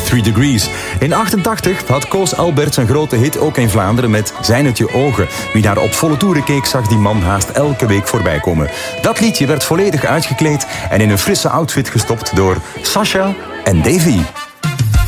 3 Degrees. In 88 had Koos Albert zijn grote hit ook in Vlaanderen met Zijn het je ogen. Wie daar op volle toeren keek, zag die man haast elke week voorbij komen. Dat liedje werd volledig uitgekleed en in een frisse outfit gestopt door Sasha en Davy.